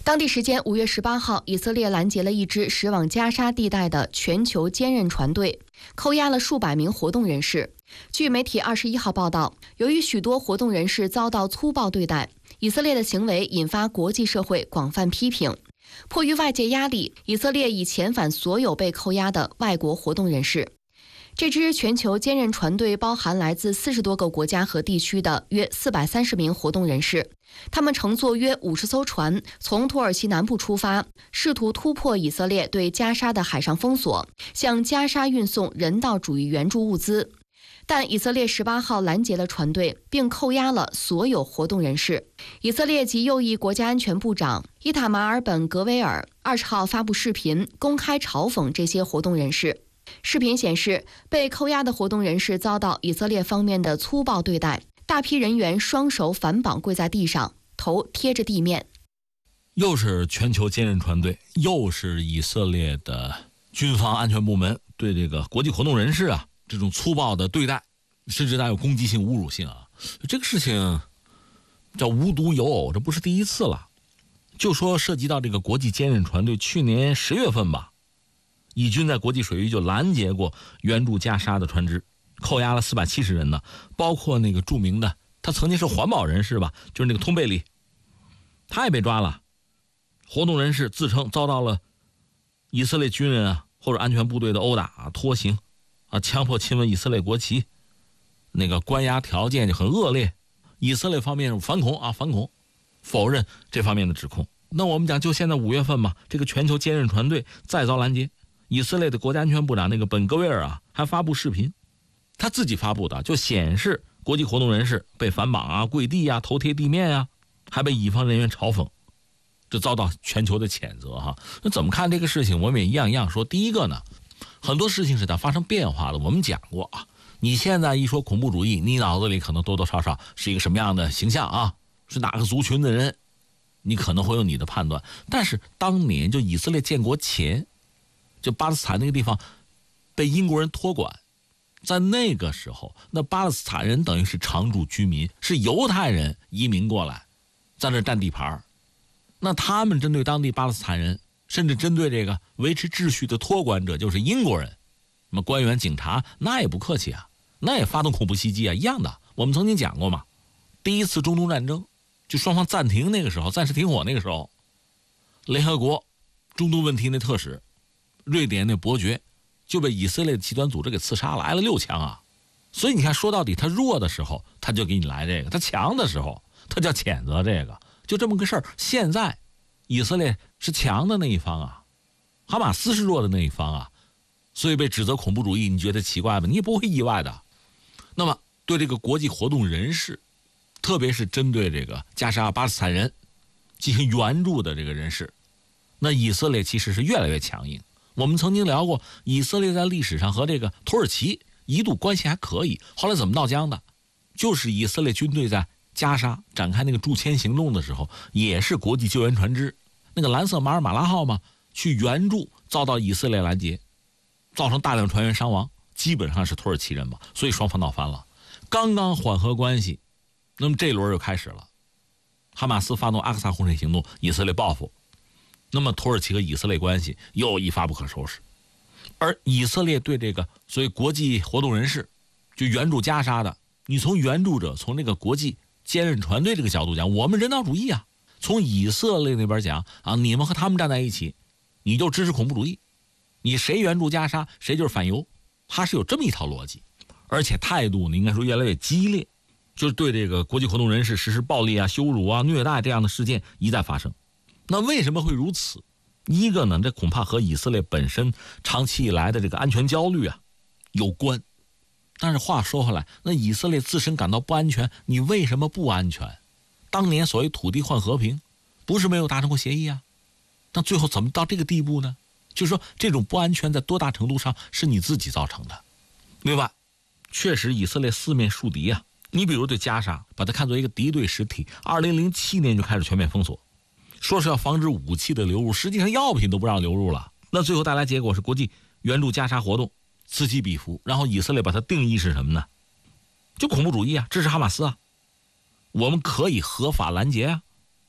当地时间5月18号，以色列拦截了一支驶往加沙地带的全球坚韧船队，扣押了数百名活动人士。据媒体21号报道，由于许多活动人士遭到粗暴对待，以色列的行为引发国际社会广泛批评。迫于外界压力，以色列已遣返所有被扣押的外国活动人士。这支全球坚韧船队包含来自40多个国家和地区的约430名活动人士，他们乘坐约50艘船，从土耳其南部出发，试图突破以色列对加沙的海上封锁，向加沙运送人道主义援助物资。但以色列18号拦截了船队，并扣押了所有活动人士。以色列及右翼国家安全部长伊塔马尔·本·格维尔20号发布视频，公开嘲讽这些活动人士。视频显示，被扣押的活动人士遭到以色列方面的粗暴对待，大批人员双手反绑跪在地上，头贴着地面。 又是全球坚韧船队，又是以色列的军方安全部门对这个国际活动人士啊这种粗暴的对待，甚至带有攻击性、侮辱性啊！这个事情叫无独有偶，这不是第一次了。就说涉及到这个国际坚韧船队，去年10月份吧，以军在国际水域就拦截过援助加沙的船只，扣押了470人呢，包括那个著名的，他曾经是环保人士吧，就是那个通贝里，他也被抓了。活动人士自称遭到了以色列军人啊或者安全部队的殴打、拖行啊，强迫亲吻以色列国旗，那个关押条件就很恶劣。以色列方面反恐，否认这方面的指控。那我们讲，就现在5月份嘛，这个全球坚韧船队再遭拦截，以色列的国家安全部长那个本格维尔啊，还发布视频，他自己发布的，就显示国际活动人士被反绑啊、跪地啊、头贴地面啊，还被乙方人员嘲讽，这遭到全球的谴责哈。那怎么看这个事情？我们也一样说。第一个呢，很多事情是在发生变化的。我们讲过啊，你现在一说恐怖主义，你脑子里可能多多少少是一个什么样的形象啊？是哪个族群的人？你可能会有你的判断。但是当年就以色列建国前，就巴勒斯坦那个地方被英国人托管，在那个时候，那巴勒斯坦人等于是常住居民，是犹太人移民过来，在那占地盘。那他们针对当地巴勒斯坦人，甚至针对这个维持秩序的托管者，就是英国人，那么官员、警察，那也不客气啊，那也发动恐怖袭击啊，一样的。我们曾经讲过嘛，第一次中东战争，就双方暂停那个时候，暂时停火那个时候，联合国中东问题那特使，瑞典那伯爵就被以色列的极端组织给刺杀了，挨了6枪啊。所以你看，说到底，他弱的时候他就给你来这个，他强的时候他叫谴责这个，就这么个事儿。现在以色列是强的那一方啊，哈马斯是弱的那一方啊，所以被指责恐怖主义，你觉得奇怪吗？你也不会意外的。那么对这个国际活动人士，特别是针对这个加沙巴勒斯坦人进行援助的这个人士，那以色列其实是越来越强硬。我们曾经聊过，以色列在历史上和这个土耳其一度关系还可以，后来怎么闹僵的？就是以色列军队在加沙展开那个驻签行动的时候，也是国际救援船只那个蓝色马尔马拉号嘛，去援助，遭到以色列拦截，造成大量船员伤亡，基本上是土耳其人嘛，所以双方闹翻了。刚刚缓和关系，那么这轮又开始了，哈马斯发动阿克萨洪水行动，以色列报复，那么土耳其和以色列关系又一发不可收拾。而以色列对这个所谓国际活动人士，就援助加沙的，你从援助者，从这个国际坚韧船队这个角度讲，我们人道主义啊。从以色列那边讲啊，你们和他们站在一起，你就支持恐怖主义，你谁援助加沙，谁就是反犹，他是有这么一套逻辑，而且态度呢，应该说越来越激烈，就是对这个国际活动人士实施暴力啊、羞辱啊、虐待这样的事件一再发生。那为什么会如此？一个呢，这恐怕和以色列本身长期以来的这个安全焦虑啊有关。但是话说回来，那以色列自身感到不安全，你为什么不安全？当年所谓土地换和平，不是没有达成过协议啊？那最后怎么到这个地步呢？就是说，这种不安全在多大程度上是你自己造成的。另外，确实以色列四面树敌啊。你比如对加沙，把它看作一个敌对实体，2007年就开始全面封锁，说是要防止武器的流入，实际上药品都不让流入了。那最后带来结果是国际援助加沙活动此起彼伏，然后以色列把它定义是什么呢？就恐怖主义啊，支持哈马斯啊。我们可以合法拦截啊，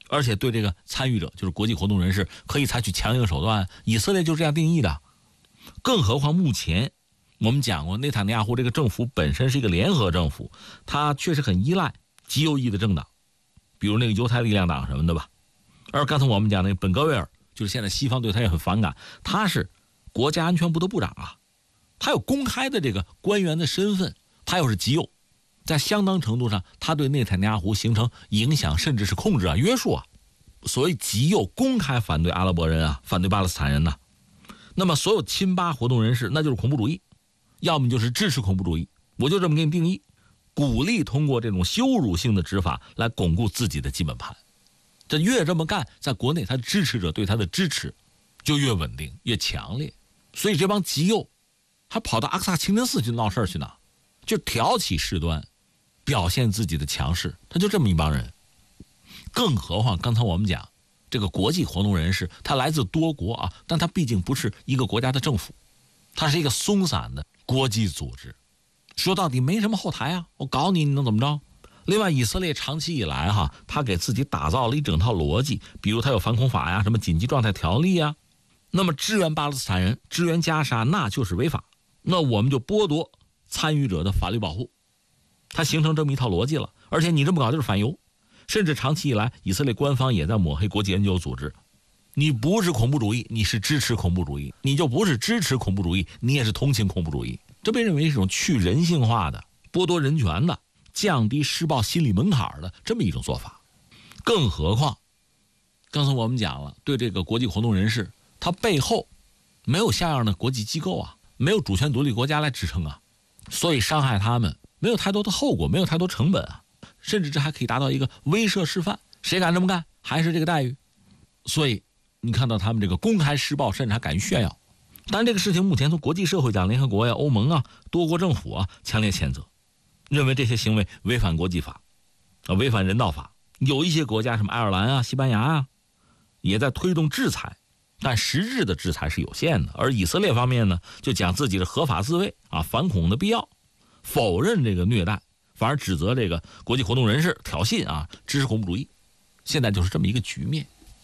而且对这个参与者，就是国际活动人士，可以采取强硬手段。以色列就这样定义的。更何况目前我们讲过，内塔尼亚胡这个政府本身是一个联合政府，它确实很依赖极右翼的政党，比如那个犹太力量党什么的吧。而刚才我们讲那个本戈维尔，就是现在西方对他也很反感，他是国家安全部的部长啊，他有公开的这个官员的身份，他又是极右，在相当程度上他对内塔尼亚胡形成影响甚至是控制啊、约束啊。所谓极右公开反对阿拉伯人啊，反对巴勒斯坦人呐，那么所有亲巴活动人士那就是恐怖主义，要么就是支持恐怖主义。我就这么给你定义，鼓励通过这种羞辱性的执法来巩固自己的基本盘。这越这么干，在国内他的支持者对他的支持就越稳定越强烈。所以这帮极右还跑到阿克萨清真寺去闹事去呢，就挑起事端，表现自己的强势，他就这么一帮人。更何况刚才我们讲这个国际活动人士，他来自多国啊，但他毕竟不是一个国家的政府，他是一个松散的国际组织，说到底没什么后台啊，我搞你能怎么着？另外以色列长期以来他给自己打造了一整套逻辑，比如他有反恐法呀，什么紧急状态条例啊，那么支援巴勒斯坦人，支援加沙那就是违法，那我们就剥夺参与者的法律保护，它形成这么一套逻辑了。而且你这么搞就是反犹，甚至长期以来以色列官方也在抹黑国际 NGO 组织，你不是恐怖主义，你是支持恐怖主义，你就不是支持恐怖主义，你也是同情恐怖主义。这被认为是一种去人性化的、剥夺人权的、降低施暴心理门槛的这么一种做法。更何况刚才我们讲了，对这个国际活动人士，他背后没有像样的国际机构啊，没有主权独立国家来支撑啊，所以伤害他们没有太多的后果，没有太多成本啊，甚至这还可以达到一个威慑示范，谁敢这么干还是这个待遇。所以你看到他们这个公开施暴，甚至还敢于炫耀。但这个事情目前从国际社会讲，联合国呀、欧盟啊、多国政府啊强烈谴责，认为这些行为违反国际法违反人道法。有一些国家什么爱尔兰啊、西班牙啊也在推动制裁，但实质的制裁是有限的。而以色列方面呢，就讲自己的合法自卫啊、反恐的必要，否认这个虐待，反而指责这个国际活动人士挑衅啊、支持恐怖主义。现在就是这么一个局面。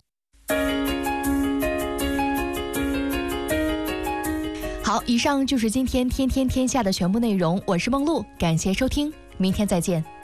好，以上就是今天天天天下的全部内容，我是梦露，感谢收听，明天再见。